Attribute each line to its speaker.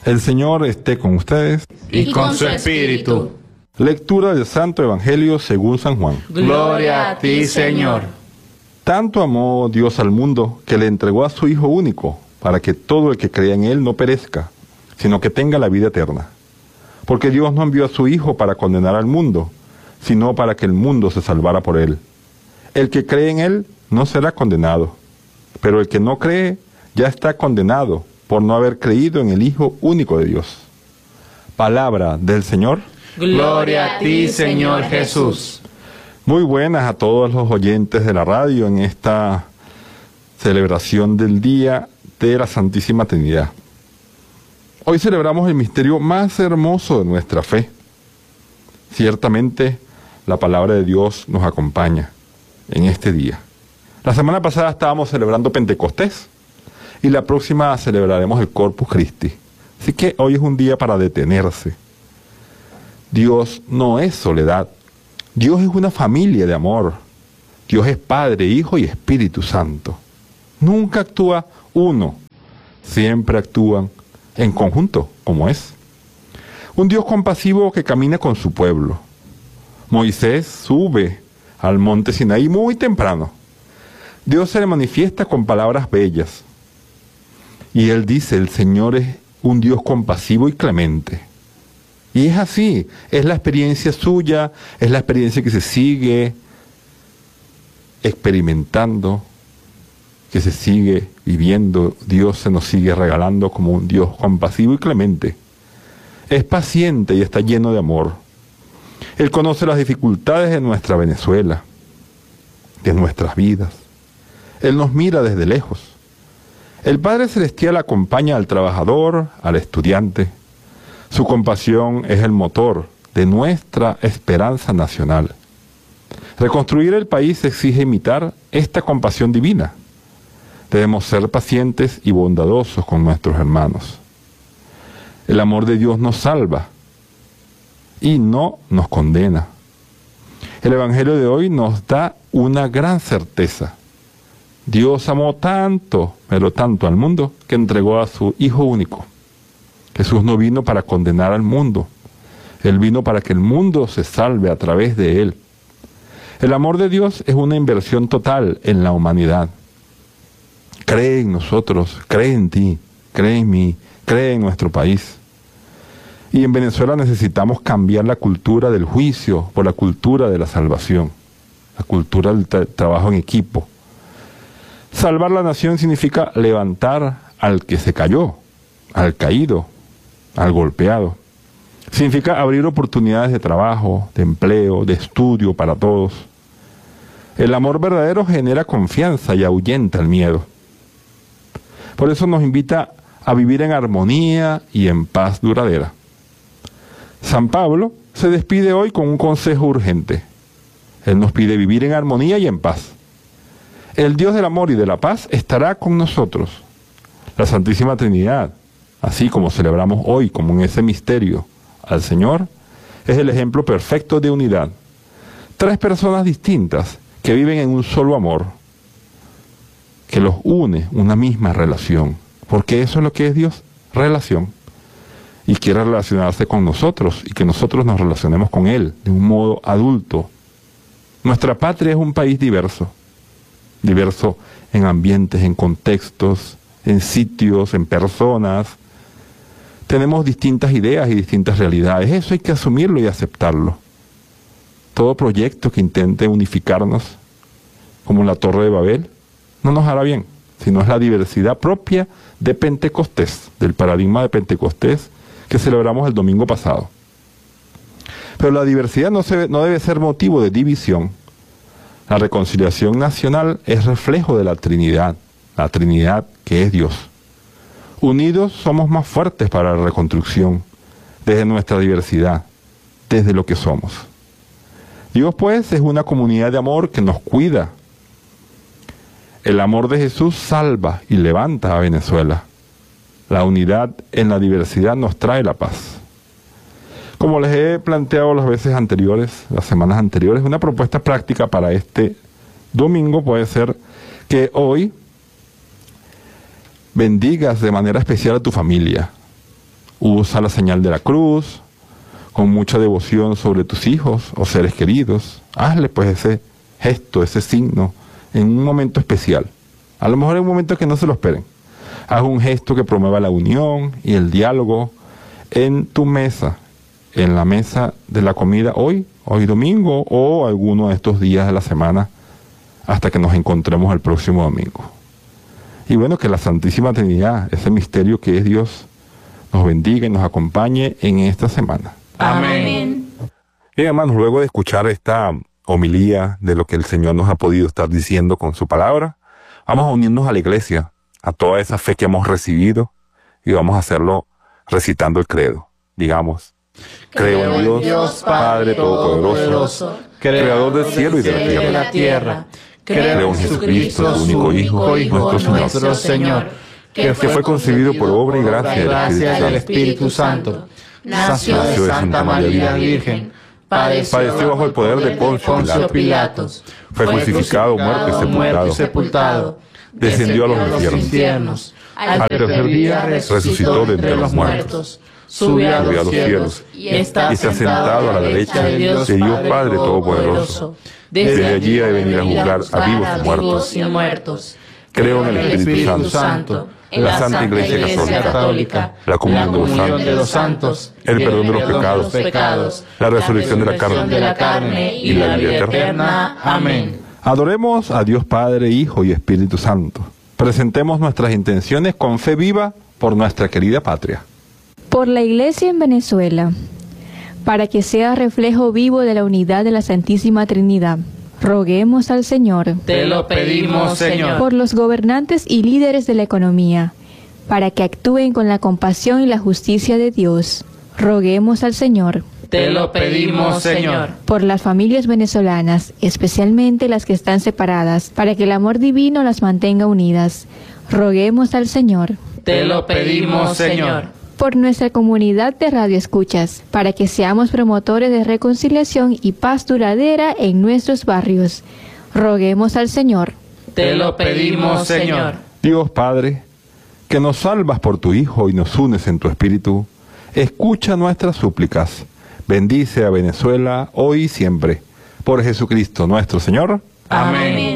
Speaker 1: El Señor esté con ustedes.
Speaker 2: Y con su espíritu.
Speaker 1: Lectura del Santo Evangelio según San Juan.
Speaker 2: Gloria a ti, Señor.
Speaker 1: Tanto amó Dios al mundo que le entregó a su Hijo único, para que todo el que crea en Él no perezca, sino que tenga la vida eterna. Porque Dios no envió a su Hijo para condenar al mundo, sino para que el mundo se salvara por Él. El que cree en Él no será condenado, pero el que no cree ya está condenado por no haber creído en el Hijo único de Dios. Palabra del Señor.
Speaker 2: Gloria a ti, Señor Jesús.
Speaker 1: Muy buenas a todos los oyentes de la radio en esta celebración del Día de la Santísima Trinidad. Hoy celebramos el misterio más hermoso de nuestra fe. Ciertamente, la palabra de Dios nos acompaña en este día. La semana pasada estábamos celebrando Pentecostés y la próxima celebraremos el Corpus Christi. Así que hoy es un día para detenerse. Dios no es soledad. Dios es una familia de amor. Dios es Padre, Hijo y Espíritu Santo. Nunca actúa uno. Siempre actúan en conjunto, como es. Un Dios compasivo que camina con su pueblo. Moisés sube al monte Sinaí muy temprano. Dios se le manifiesta con palabras bellas. Y él dice, el Señor es un Dios compasivo y clemente. Y es así, es la experiencia suya, es la experiencia que se sigue experimentando, que se sigue viviendo. Dios se nos sigue regalando como un Dios compasivo y clemente. Es paciente y está lleno de amor. Él conoce las dificultades de nuestra Venezuela, de nuestras vidas. Él nos mira desde lejos. El Padre Celestial acompaña al trabajador, al estudiante. Su compasión es el motor de nuestra esperanza nacional. Reconstruir el país exige imitar esta compasión divina. Debemos ser pacientes y bondadosos con nuestros hermanos. El amor de Dios nos salva y no nos condena. El Evangelio de hoy nos da una gran certeza. Dios amó tanto, pero tanto al mundo, que entregó a su Hijo único. Jesús no vino para condenar al mundo. Él vino para que el mundo se salve a través de Él. El amor de Dios es una inversión total en la humanidad. Cree en nosotros, cree en ti, cree en mí, cree en nuestro país. Y en Venezuela necesitamos cambiar la cultura del juicio por la cultura de la salvación, la cultura del trabajo en equipo. Salvar la nación significa levantar al que se cayó, al caído, al golpeado. Significa abrir oportunidades de trabajo, de empleo, de estudio para todos. El amor verdadero genera confianza y ahuyenta el miedo. Por eso nos invita a vivir en armonía y en paz duradera. San Pablo se despide hoy con un consejo urgente. Él nos pide vivir en armonía y en paz. El Dios del amor y de la paz estará con nosotros. La Santísima Trinidad, así como celebramos hoy como en ese misterio al Señor, es el ejemplo perfecto de unidad. Tres personas distintas que viven en un solo amor, que los une una misma relación, porque eso es lo que es Dios, relación. Y quiere relacionarse con nosotros y que nosotros nos relacionemos con Él de un modo adulto. Nuestra patria es un país diverso en ambientes, en contextos, en sitios, en personas. Tenemos distintas ideas y distintas realidades. Eso hay que asumirlo y aceptarlo. Todo proyecto que intente unificarnos, como la Torre de Babel, no nos hará bien, sino es la diversidad propia de Pentecostés, del paradigma de Pentecostés que celebramos el domingo pasado. Pero la diversidad no debe ser motivo de división. La reconciliación nacional es reflejo de la Trinidad que es Dios. Unidos somos más fuertes para la reconstrucción, desde nuestra diversidad, desde lo que somos. Dios, pues, es una comunidad de amor que nos cuida. El amor de Jesús salva y levanta a Venezuela. La unidad en la diversidad nos trae la paz. Como les he planteado las semanas anteriores, una propuesta práctica para este domingo puede ser que hoy bendigas de manera especial a tu familia. Usa la señal de la cruz con mucha devoción sobre tus hijos o seres queridos. Hazle pues ese gesto, ese signo, en un momento especial. A lo mejor en un momento que no se lo esperen. Haz un gesto que promueva la unión y el diálogo en tu mesa, en la mesa de la comida hoy domingo o alguno de estos días de la semana hasta que nos encontremos el próximo domingo. Y bueno, que la Santísima Trinidad, ese misterio que es Dios, nos bendiga y nos acompañe en esta semana.
Speaker 2: Amén.
Speaker 1: Bien, hermanos, luego de escuchar esta homilía de lo que el Señor nos ha podido estar diciendo con su palabra, vamos a unirnos a la iglesia, a toda esa fe que hemos recibido, y vamos a hacerlo recitando el credo. Digamos: creo en Dios, Padre Todopoderoso, Creador del cielo y de la tierra. Creo en Jesucristo, su único Hijo, nuestro Señor, que fue concebido por obra y gracia
Speaker 2: del Espíritu Santo. Nació de Santa María Virgen.
Speaker 1: Padeció bajo el poder de Poncio Pilatos. Fue crucificado, muerto y sepultado. Descendió a los infiernos. Al tercer día resucitó de entre los muertos. Subió a los cielos y se ha sentado a la derecha de Dios Padre Todopoderoso. Desde allí ha de venir a juzgar a vivos y muertos. Creo en el Espíritu Santo, en la Santa Iglesia Católica, la comunión de los santos, el perdón de los pecados, la resurrección de la carne y la vida eterna. Amén. Adoremos a Dios Padre, Hijo y Espíritu Santo. Presentemos nuestras intenciones con fe viva por nuestra querida patria.
Speaker 3: Por la Iglesia en Venezuela, para que sea reflejo vivo de la unidad de la Santísima Trinidad. Roguemos al Señor.
Speaker 2: Te lo pedimos, Señor.
Speaker 3: Por los gobernantes y líderes de la economía, para que actúen con la compasión y la justicia de Dios. Roguemos al Señor.
Speaker 2: Te lo pedimos, Señor.
Speaker 3: Por las familias venezolanas, especialmente las que están separadas, para que el amor divino las mantenga unidas. Roguemos al Señor.
Speaker 2: Te lo pedimos, Señor.
Speaker 3: Por nuestra comunidad de radioescuchas, para que seamos promotores de reconciliación y paz duradera en nuestros barrios. Roguemos al Señor.
Speaker 2: Te lo pedimos, Señor.
Speaker 1: Dios Padre, que nos salvas por tu Hijo y nos unes en tu Espíritu, escucha nuestras súplicas. Bendice a Venezuela hoy y siempre. Por Jesucristo nuestro Señor.
Speaker 2: Amén.